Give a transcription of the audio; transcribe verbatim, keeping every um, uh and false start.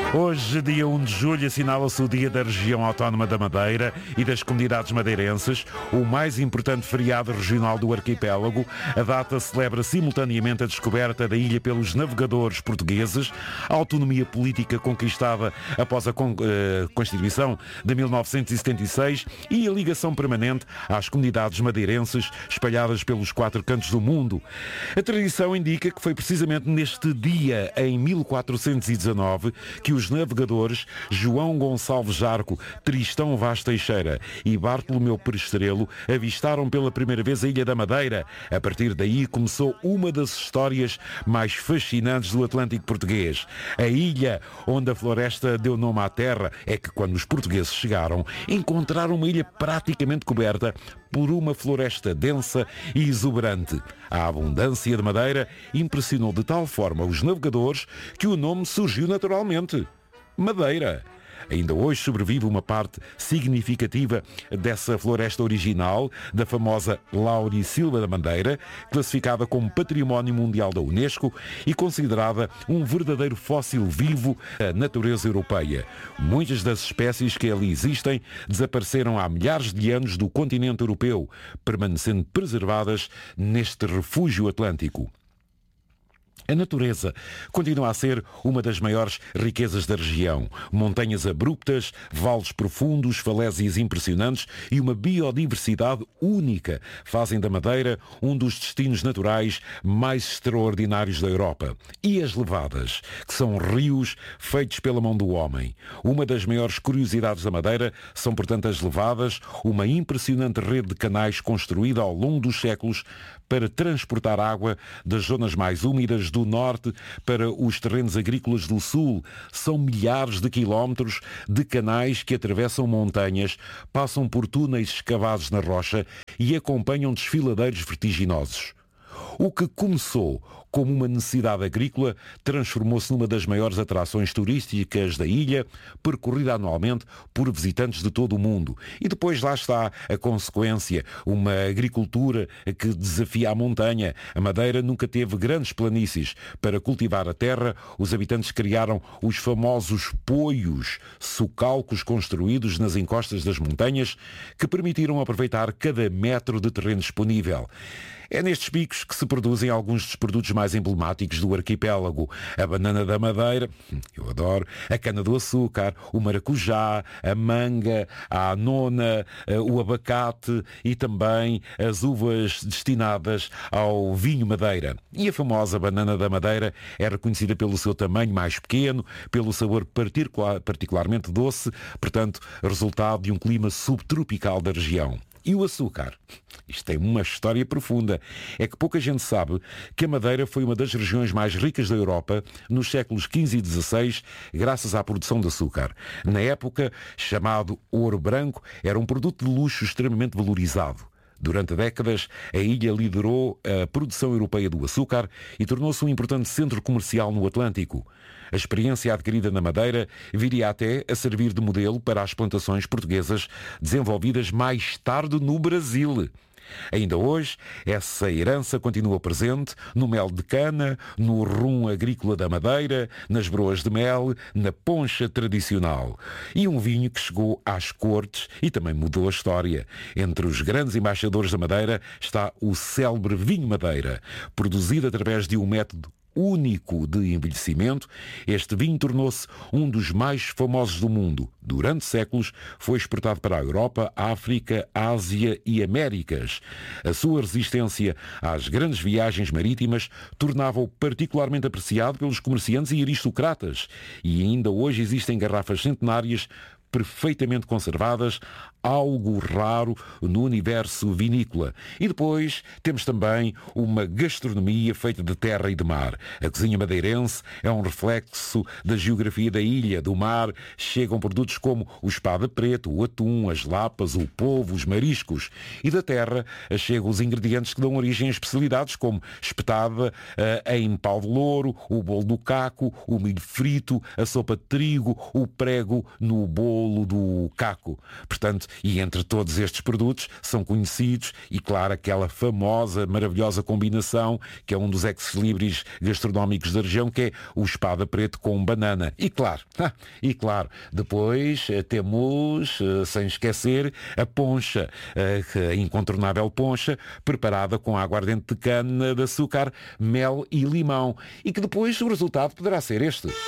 Hoje, dia um de julho, assinala-se o Dia da Região Autónoma da Madeira e das Comunidades Madeirenses, o mais importante feriado regional do arquipélago. A data celebra simultaneamente a descoberta da ilha pelos navegadores portugueses, a autonomia política conquistada após a con- eh, Constituição de mil novecentos e setenta e seis e a ligação permanente às comunidades madeirenses espalhadas pelos quatro cantos do mundo. A tradição indica que foi precisamente neste dia, em mil quatrocentos e dezanove, que os navegadores João Gonçalves Jarco, Tristão Vaz Teixeira e Bartolomeu Perestrelo avistaram pela primeira vez a Ilha da Madeira. A partir daí começou uma das histórias mais fascinantes do Atlântico português. A ilha onde a floresta deu nome à terra é que, quando os portugueses chegaram, encontraram uma ilha praticamente coberta por uma floresta densa e exuberante. A abundância de madeira impressionou de tal forma os navegadores que o nome surgiu naturalmente. Madeira. Ainda hoje sobrevive uma parte significativa dessa floresta original, da famosa Laurisilva da Madeira, classificada como Património Mundial da Unesco e considerada um verdadeiro fóssil vivo da natureza europeia. Muitas das espécies que ali existem desapareceram há milhares de anos do continente europeu, permanecendo preservadas neste refúgio atlântico. A natureza continua a ser uma das maiores riquezas da região. Montanhas abruptas, vales profundos, falésias impressionantes e uma biodiversidade única fazem da Madeira um dos destinos naturais mais extraordinários da Europa. E as levadas, que são rios feitos pela mão do homem. Uma das maiores curiosidades da Madeira são, portanto, as levadas, uma impressionante rede de canais construída ao longo dos séculos para transportar água das zonas mais úmidas do norte para os terrenos agrícolas do sul. São milhares de quilómetros de canais que atravessam montanhas, passam por túneis escavados na rocha e acompanham desfiladeiros vertiginosos. O que começou como uma necessidade agrícola transformou-se numa das maiores atrações turísticas da ilha, percorrida anualmente por visitantes de todo o mundo. E depois lá está a consequência, uma agricultura que desafia a montanha. A Madeira nunca teve grandes planícies. Para cultivar a terra, os habitantes criaram os famosos poios, socalcos construídos nas encostas das montanhas, que permitiram aproveitar cada metro de terreno disponível. É nestes picos que se produzem alguns dos produtos mais emblemáticos do arquipélago. A banana da Madeira, eu adoro, a cana-do-açúcar, o maracujá, a manga, a anona, o abacate e também as uvas destinadas ao vinho Madeira. E a famosa banana da Madeira é reconhecida pelo seu tamanho mais pequeno, pelo sabor particular, particularmente doce, portanto, resultado de um clima subtropical da região. E o açúcar? Isto tem uma história profunda. É que pouca gente sabe que a Madeira foi uma das regiões mais ricas da Europa nos séculos quinze e dezasseis, graças à produção de açúcar. Na época, chamado ouro branco, era um produto de luxo extremamente valorizado. Durante décadas, a ilha liderou a produção europeia do açúcar e tornou-se um importante centro comercial no Atlântico. A experiência adquirida na Madeira viria até a servir de modelo para as plantações portuguesas desenvolvidas mais tarde no Brasil. Ainda hoje, essa herança continua presente no mel de cana, no rum agrícola da Madeira, nas broas de mel, na poncha tradicional. E um vinho que chegou às cortes e também mudou a história. Entre os grandes embaixadores da Madeira está o célebre vinho Madeira, produzido através de um método único de envelhecimento. Este vinho tornou-se um dos mais famosos do mundo. Durante séculos foi exportado para a Europa, África, Ásia e Américas. A sua resistência às grandes viagens marítimas tornava-o particularmente apreciado pelos comerciantes e aristocratas. E ainda hoje existem garrafas centenárias perfeitamente conservadas, algo raro no universo vinícola. E depois temos também uma gastronomia feita de terra e de mar. A cozinha madeirense é um reflexo da geografia da ilha. Do mar chegam produtos como o espada preto, o atum, as lapas, o polvo, os mariscos. E da terra chegam os ingredientes que dão origem a especialidades como espetada uh, em pau de louro, o bolo do caco, o milho frito, a sopa de trigo, o prego no bolo bolo do caco. Portanto, e entre todos estes produtos são conhecidos e, claro, aquela famosa, maravilhosa combinação que é um dos ex-libris gastronómicos da região, que é o espada preto com banana. E claro, e claro, depois temos, sem esquecer, a poncha, a incontornável poncha, preparada com aguardente de cana de açúcar, mel e limão. E que depois o resultado poderá ser este.